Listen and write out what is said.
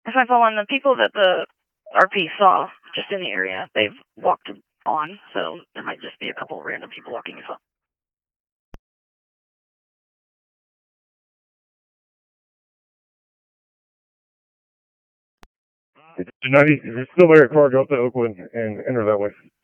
501, the people that the RP saw just in the area, they've walked on, so there might just be a couple random people walking as well. It's 90. If you're still there at car, go up to Oakland and enter that way.